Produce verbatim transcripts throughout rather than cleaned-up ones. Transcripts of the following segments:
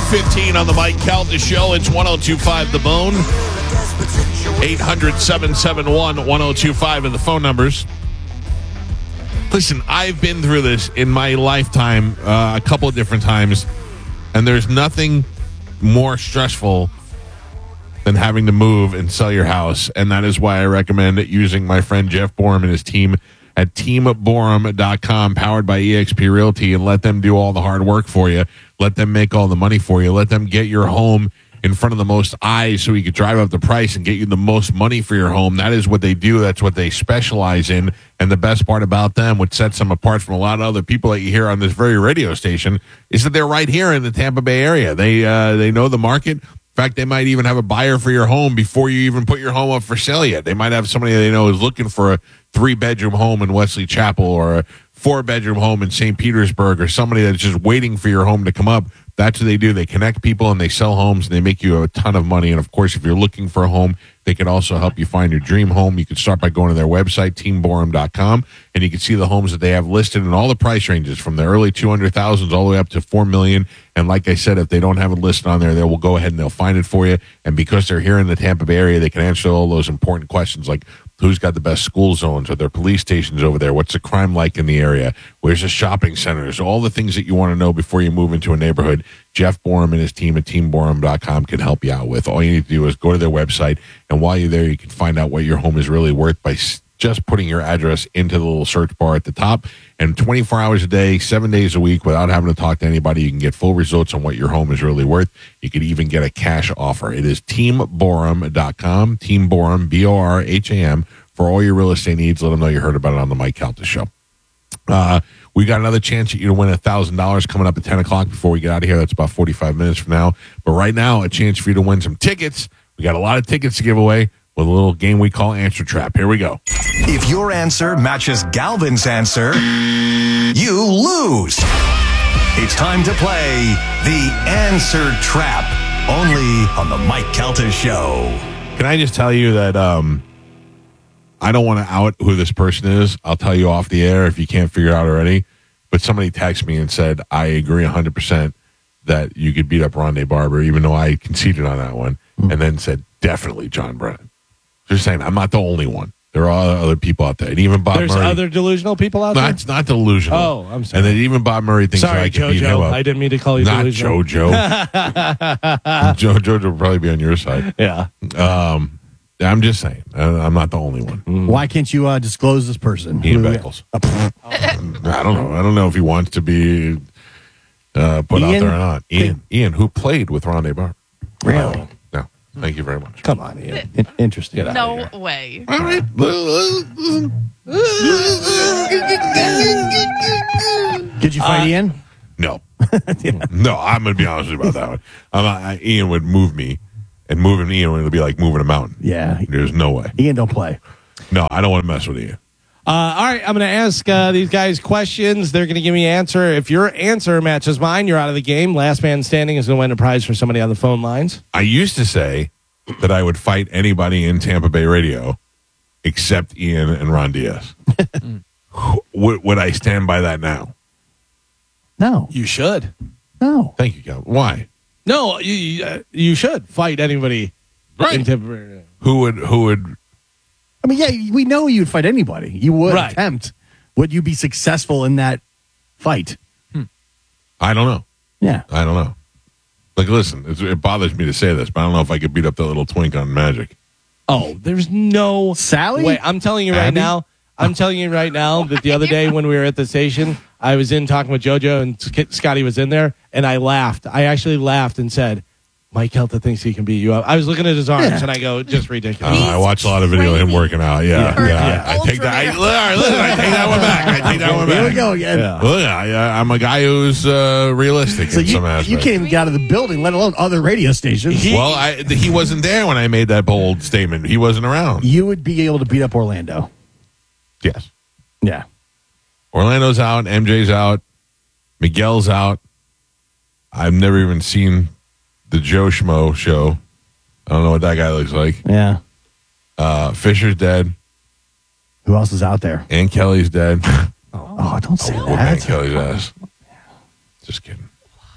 fifteen on the Mike Calta Show. It's one oh two point five The Bone. eight hundred, seven seven one, one oh two five in the phone numbers. Listen, I've been through this in my lifetime uh, a couple of different times, and there's nothing more stressful than having to move and sell your house, and that is why I recommend using my friend Jeff Borum and his team at team borum dot com, powered by eXp Realty, and let them do all the hard work for you. Let them make all the money for you. Let them get your home in front of the most eyes so you can drive up the price and get you the most money for your home. That is what they do. That's what they specialize in. And the best part about them, what sets them apart from a lot of other people that you hear on this very radio station, is that they're right here in the Tampa Bay area. They uh, they know the market. In fact, they might even have a buyer for your home before you even put your home up for sale yet. They might have somebody they know is looking for a three-bedroom home in Wesley Chapel or a four-bedroom home in Saint Petersburg, or somebody that's just waiting for your home to come up. That's what they do. They connect people and they sell homes and they make you a ton of money. And, of course, if you're looking for a home, they can also help you find your dream home. You can start by going to their website, team borum dot com, and you can see the homes that they have listed and all the price ranges from the early two hundred thousands all the way up to four million dollars. And like I said, if they don't have it listed on there, they will go ahead and they'll find it for you. And because they're here in the Tampa Bay area, they can answer all those important questions like who's got the best school zones? Are there police stations over there? What's the crime like in the area? Where's the shopping centers? All the things that you want to know before you move into a neighborhood, Jeff Borum and his team at team borum dot com can help you out with. All you need to do is go to their website, and while you're there, you can find out what your home is really worth by just putting your address into the little search bar at the top. And twenty-four hours a day, seven days a week, without having to talk to anybody, you can get full results on what your home is really worth. You could even get a cash offer. It is team borum dot com, Team Borum, B O R H A M, for all your real estate needs. Let them know you heard about it on the Mike Calta Show. Uh, we got another chance at you to win one thousand dollars coming up at ten o'clock before we get out of here. That's about forty-five minutes from now. But right now, a chance for you to win some tickets. We got a lot of tickets to give away with a little game we call Answer Trap. Here we go. If your answer matches Galvin's answer, you lose. It's time to play the Answer Trap, only on the Mike Calta Show. Can I just tell you that um, I don't want to out who this person is. I'll tell you off the air if you can't figure it out already. But somebody texted me and said, I agree one hundred percent that you could beat up Rondé Barber, even though I conceded on that one, mm-hmm. and then said, definitely John Brennan. Just saying, I'm not the only one. There are other people out there. And even Bob There's Murray. There's other delusional people out no, there? it's not delusional. Oh, I'm sorry. And then even Bob Murray thinks sorry, I can Jojo. beat him up. I didn't mean to call you not delusional. Jojo. Jo, Jojo will probably be on your side. Yeah. Um, I'm just saying. I'm not the only one. Mm. Why can't you uh, disclose this person? Ian Beckles. I don't know. I don't know if he wants to be uh, put Ian? out there or not. Ian, Ian, who played with Rondé Barber. Really? Uh, no. Thank you very much. Come on, Ian. In- interesting. No way. All right. Did you fight Uh, Ian? No. No, I'm going to be honest with you about that one. I'm not, I, Ian would move me, and moving Ian would be like moving a mountain. Yeah. There's no way. Ian don't play. No, I don't want to mess with Ian. Uh, all right, I'm going to ask uh, these guys questions. They're going to give me an answer. If your answer matches mine, you're out of the game. Last man standing is going to win a prize for somebody on the phone lines. I used to say that I would fight anybody in Tampa Bay radio except Ian and Ron Diaz. would, would I stand by that now? No. You should. No. Thank you, Cal. Why? No, you you, uh, you should fight anybody Right. in Tampa Bay. Who would? Who would? I mean, yeah, we know you'd fight anybody. You would Right. attempt. Would you be successful in that fight? I don't know. Yeah. I don't know. Like, listen, it's, it bothers me to say this, but I don't know if I could beat up that little twink on Magic. Oh, there's no Sally? Wait, I'm telling you right Abby? now. I'm telling you right now that the other day when we were at the station, I was in talking with JoJo and Sk- Scotty was in there, and I laughed. I actually laughed and said, Mike Calta thinks he can beat you up. I was looking at his arms, Yeah. and I go, just Uh, ridiculous. I watch a lot of video of him working out. Yeah, For yeah. an I take that. I, ultra all right, listen, I take that one back. I take that one back. Here we go again. Yeah. Well, yeah, yeah, I'm a guy who's uh, realistic So in you, some you aspects. can't even get out of the building, let alone other radio stations. Well, I, he wasn't there when I made that bold statement. He wasn't around. You would be able to beat up Orlando. Yes. Yeah. Orlando's out. M J's out. Miguel's out. I've never even seen the Joe Schmo show. I don't know what that guy looks like. Yeah. Uh, Fisher's dead. Who else is out there? Ann Kelly's dead. Oh, don't say Whoop Ann that. Kelly's ass. Just kidding.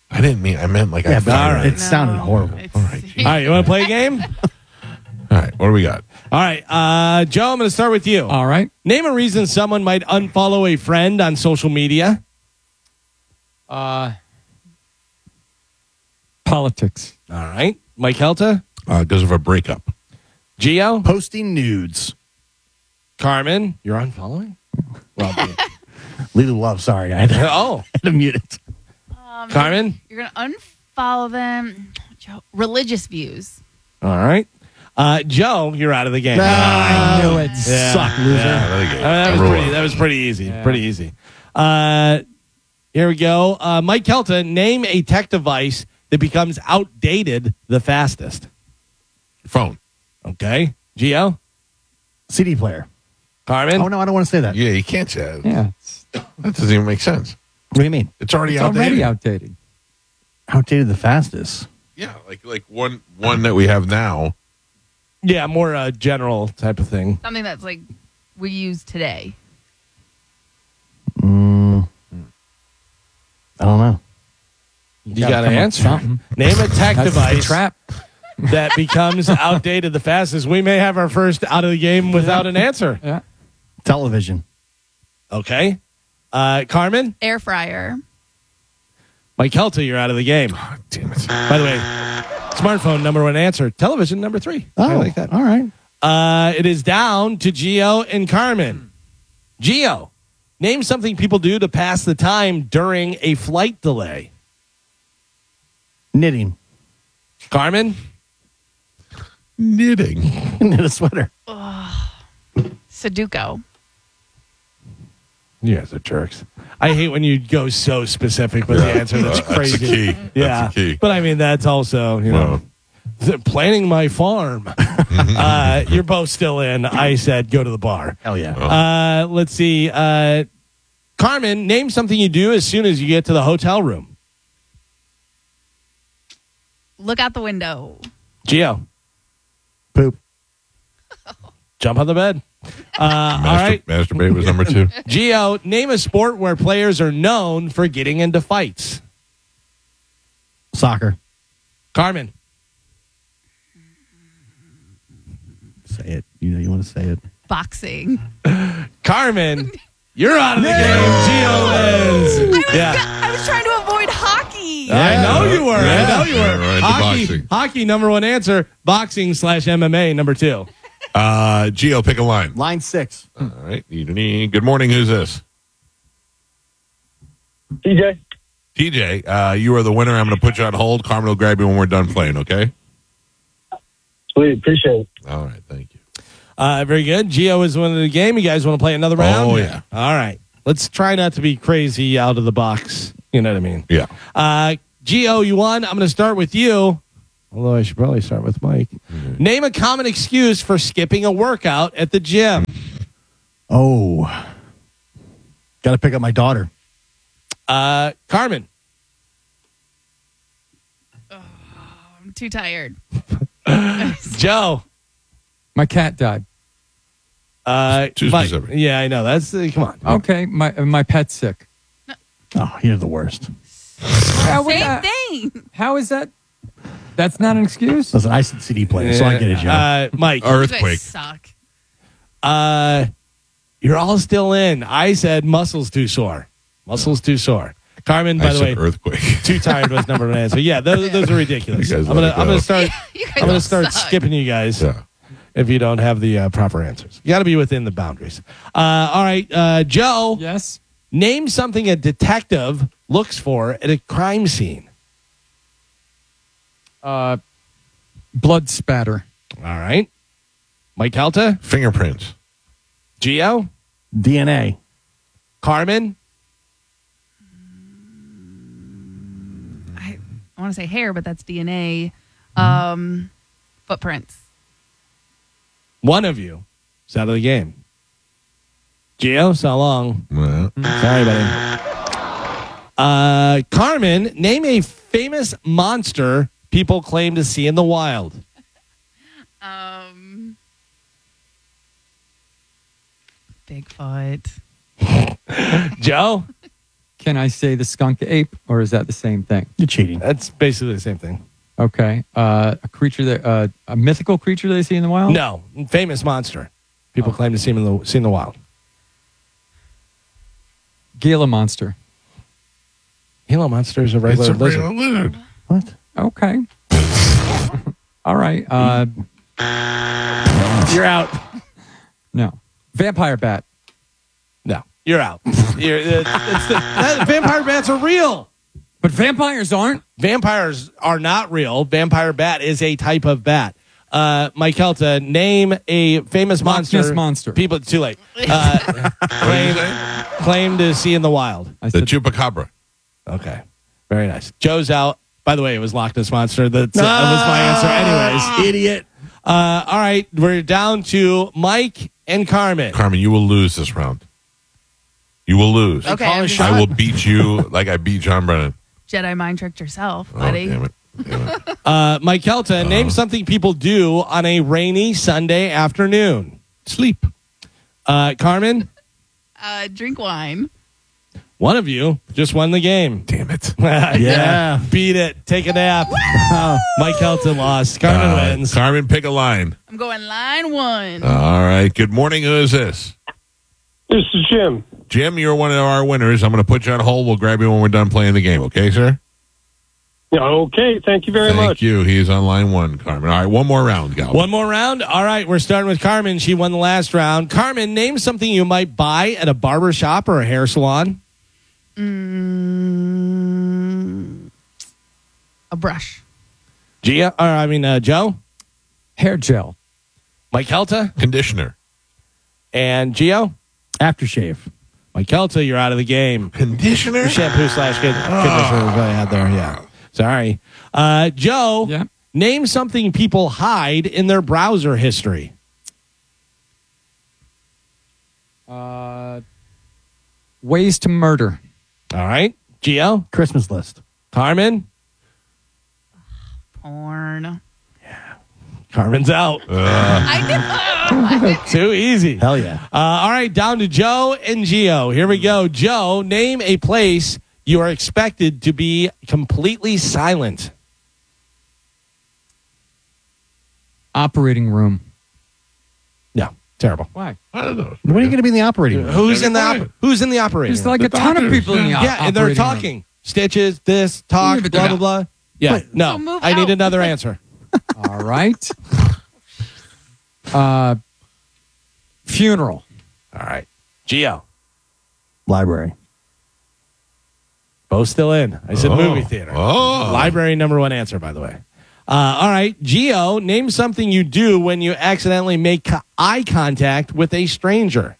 I didn't mean. I meant like Yeah, I but thought. all right. it sounded horrible. All right. All right, you want to play a game? All right. What do we got? All right, uh, Joe, I'm going to start with you. All right. Name a reason someone might unfollow a friend on social media. Uh, politics. All right, Mike Helta, Uh, because of a breakup. Gio, Posting nudes. Carmen. You're unfollowing. Well, Lulu Love, sorry. I had to, I oh, had to mute it. Um, Carmen. You're going to unfollow them. Joe- Religious views. All right, uh, Joe. You're out of the game. I knew it. Yeah. Suck, loser. Yeah. Another game. Uh, that was Number pretty. one. That was pretty easy. Yeah. Pretty easy. Uh, here we go. Uh, Mike Kelta, name a tech device that becomes outdated the fastest. Phone. Okay, Gio, C D player. Carmen. Oh, no, I don't want to say that. Yeah, you can't say that. Yeah. It's, That doesn't even make sense. What do you mean? It's already it's outdated. already outdated. Outdated the fastest. Yeah, like like one one that we have now. Yeah, more uh, general type of thing. Something that's like we use today. Mm, I don't know. You got to come up with answer. something. Name a tech That's the device trap. that becomes outdated the fastest. We may have our first out of the game without an answer. Yeah. Television. Okay, uh, Carmen, Air fryer. Mike Helta, you're out of the game. Oh, damn it. By the way, smartphone number one answer. Television number three. Oh, I like that. all right. Uh, it is down to Gio and Carmen. Gio, name something people do to pass the time during a flight delay. Knitting. Carmen, Knitting. Knit a sweater. Sudoku. you guys are jerks. I hate when you go so specific with the answer. That's Uh, crazy. That's the key. That's Yeah, the key. but I mean that's also you know th- planning my farm. uh, you're both still in. I said go to the bar. Hell yeah. Uh, let's see. Uh, Carmen, name something you do as soon as you get to the hotel room. Look out the window. Gio, Poop. jump on the bed. Uh, all Master, right, Masturbate was number two. Gio, name a sport where players are known for getting into fights. Soccer. Carmen, Say it. You know you want to say it. Boxing. Carmen, you're out of the game. Gio wins. Yeah. I was trying to avoid hockey. I know you were. I know you Yeah, were. right, the hockey, boxing. hockey, number one answer. Boxing slash M M A, number two. Uh, Gio, pick a line. Line six. All right. Good morning. Who's this? T J. T J, uh, you are the winner. I'm going to put you on hold. Carmen will grab you when we're done playing, okay? Sweet, appreciate it. All right. Thank you. Uh, very good. Gio is winning the game. You guys want to play another round? Oh, yeah. All right. Let's try not to be crazy out of the box. You know what I mean? Yeah. Uh, Gio, you won. I'm going to start with you. Although I should probably start with Mike. Mm-hmm. Name a common excuse for skipping a workout at the gym. Oh. Got to pick up my daughter. Uh, Carmen. I'm too tired. Joe. My cat died. Uh, Too Mike. specific. Yeah, I know. That's uh, come on. Okay. My uh, my pet's sick. Oh, you're the worst. How, would Same that- thing. how is that? That's not an excuse. Listen, I said C D player, so I get it, Joe. Uh, Mike. You guys Earthquake. suck. Uh, you're all still in. I said muscles too sore. Muscles too sore. Carmen, by I the said way, earthquake. too tired was number one answer. Yeah, those, those are ridiculous. You I'm guys gonna let it I'm gonna go. start You guys I'm gonna all start suck. skipping you guys Yeah. if you don't have the uh, proper answers. You got to be within the boundaries. Uh, all right, uh, Joe. Yes. Name something a detective looks for at a crime scene. Uh, blood spatter. All right, Mike Helta, Fingerprints. Gio, D N A. Carmen. I, I want to say hair, but that's D N A. Um, footprints. One of you is out of the game. Gio, so long. Well, Sorry, buddy. Uh, Carmen, name a famous monster people claim to see in the wild. Um, Bigfoot. Joe? Can I say the skunk ape, or is that the same thing? You're cheating. That's basically the same thing. Okay. Uh, a creature that uh, a mythical creature they see in the wild. No, famous monster. People claim to see him in the see in the wild. Gila monster. Gila monster is a It's regular a lizard. real lizard. What? Okay. All right. Uh, You're out. no. Vampire bat. No, you're out. You're, it's, it's the, that, vampire bats are real. But vampires aren't. Vampires are not real. Vampire bat is a type of bat. Uh, Mike Kelta, name a famous Loch monster. Ness monster. People, too late. Uh, claim, claim to see in the wild. I The said, chupacabra. Okay, very nice. Joe's out. By the way, it was Loch Ness monster. That's, uh, that was my answer, anyways. Idiot. Uh, all right, we're down to Mike and Carmen. Carmen, you will lose this round. You will lose. Okay, Call a I'm just- shot. I will beat you like I beat John Brennan. Jedi mind tricked yourself, Oh, buddy. damn it. Damn it. Uh, Mike Kelta, name something people do on a rainy Sunday afternoon. Sleep. Uh, Carmen, Uh, drink wine. one of you just won the game. Damn it. yeah. Beat it. Take a nap. Mike Kelta lost. Carmen Uh, wins. Carmen, pick a line. I'm going line one. All right. Good morning. Who is this? This is Jim. Jim, you're one of our winners. I'm going to put you on hold. We'll grab you when we're done playing the game. Okay, sir? Yeah, okay, thank you very Thank much. you. He is on line one, Carmen. All right. One more round, Gal. One more round. All right, we're starting with Carmen. She won the last round. Carmen, name something you might buy at a barber shop or a hair salon. Mm, a brush. Gia, or I mean uh, Joe, hair gel. Mike Kelta, Conditioner. and Gio. Aftershave. Mike Kelta, you're out of the game. Conditioner? Shampoo slash kid, conditioner we probably had there. Yeah, sorry. Uh, Joe, Yeah. name something people hide in their browser history. Uh, ways to murder. All right, Gio, Christmas list. Carmen. Porn. Carmen's out. I know. Too easy. Hell yeah. Uh, all right, down to Joe and Gio. Here we go. Joe, name a place you are expected to be completely silent. Operating room. No, terrible. Why? I don't know. When are you going to be in the operating room? Who's in the Quiet. op- Who's in the operating There's room? like a ton of doctors, people in the yeah. op- yeah, and they're operating room. talking stitches, this talk, Yeah, but blah they're blah blah. Yeah, Wait, no, so move I need out. another answer. All right. Uh, funeral. All right, Gio, Library. both still in. I said Oh. movie theater. Oh. Library, number one answer, by the way. Uh, all right, Gio, name something you do when you accidentally make co- eye contact with a stranger.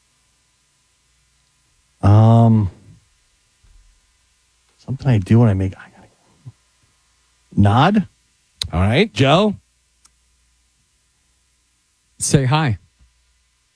Um, something I do when I make. I gotta, nod. All right, Joe. Say hi.